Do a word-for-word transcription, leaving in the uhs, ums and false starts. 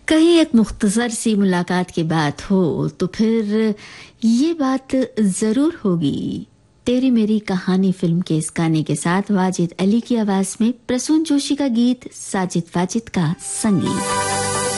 कहीं एक मुख्तसर सी मुलाकात की बात हो तो फिर ये बात जरूर होगी। तेरी मेरी कहानी फिल्म के इस गाने के साथ वाजिद अली की आवाज में प्रसून जोशी का गीत, साजिद वाजिद का संगीत।